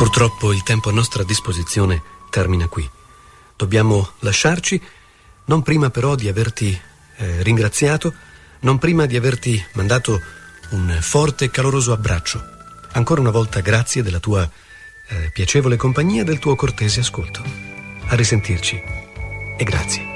Purtroppo il tempo a nostra disposizione termina qui. Dobbiamo lasciarci, non prima però di averti ringraziato, non prima di averti mandato un forte e caloroso abbraccio. Ancora una volta grazie della tua piacevole compagnia e del tuo cortese ascolto. A risentirci e grazie.